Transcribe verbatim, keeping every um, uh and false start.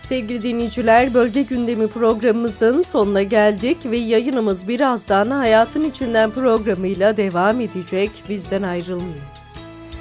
Sevgili dinleyiciler, Bölge Gündemi programımızın sonuna geldik ve yayınımız birazdan Hayatın İçinden programıyla devam edecek. Bizden ayrılmayın.